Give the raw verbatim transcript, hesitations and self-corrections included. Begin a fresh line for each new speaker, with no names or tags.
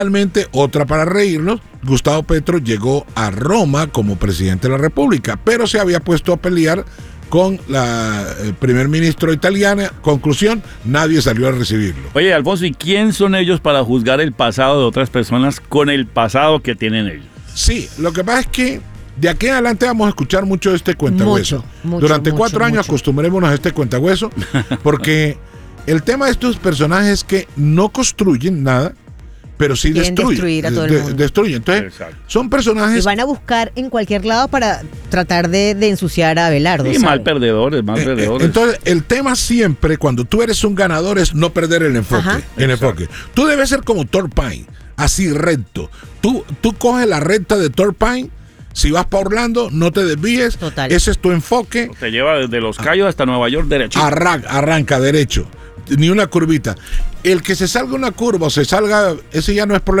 Finalmente, otra para reírnos, Gustavo Petro llegó a Roma como presidente de la República, pero se había puesto a pelear con la el primer ministro italiana. Conclusión, nadie salió a recibirlo.
Oye, Alfonso, ¿y quién son ellos para juzgar el pasado de otras personas con el pasado que tienen ellos?
Sí, lo que pasa es que de aquí en adelante vamos a escuchar mucho de este cuentahueso.
Mucho, mucho,
Durante
mucho,
cuatro años
mucho.
acostumbrémonos a este cuentahueso, porque el tema de estos personajes es que no construyen nada, pero sí
Quieren
destruyen.
destruir a todo el
de-
mundo.
destruyen. Entonces,
Exacto.
son
Y
personajes...
van a buscar en cualquier lado para tratar de, de ensuciar a Abelardo.
Sí,
¿sabe?
mal perdedores, mal
Eh, eh,
perdedores.
Entonces, el tema siempre, cuando tú eres un ganador, es no perder el enfoque.
Ajá.
El enfoque. Tú debes ser como Torpine, así recto. Tú, tú coges la recta de Torpine, si vas para Orlando, no te desvíes.
Total.
Ese es tu enfoque.
Te lleva desde Los Cayos hasta Nueva York derechito.
Arranca, arranca derecho. Ni una curvita. El que se salga una curva o se salga, ese ya no es problema.